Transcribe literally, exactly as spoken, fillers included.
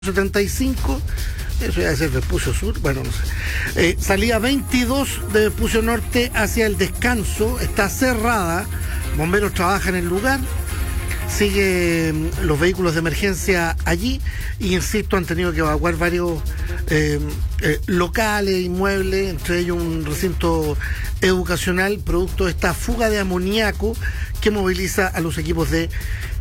setenta y cinco, eso ya es el Vespucio Sur, bueno, no sé. Eh, salida veintidós de Vespucio Norte hacia el Descanso, está cerrada, bomberos trabajan en el lugar, siguen los vehículos de emergencia allí, y insisto, han tenido que evacuar varios eh, eh, locales, inmuebles, entre ellos un recinto educacional, producto de esta fuga de amoníaco que moviliza a los equipos de